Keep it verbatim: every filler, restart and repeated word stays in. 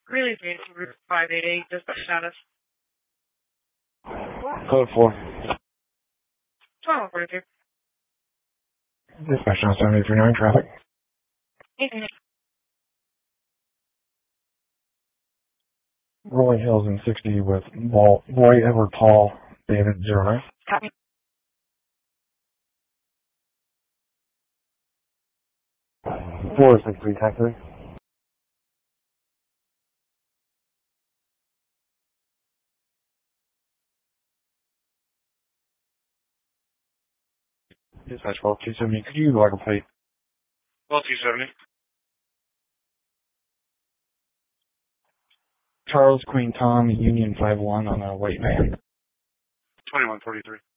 Greeley Base, Route five eight eight, dispatch status. Code four. twelve forty-two. Dispatch on seven eight three nine, traffic. eighteen. Rolling Hills in sixty with Ball, Roy Edward Paul, David zero nine. Copy. four six three, taxi. Dispatch twelve two seventy, could you log a plate? twelve two seventy. Charles Queen Tom, Union five one on a white van. twenty-one forty-three.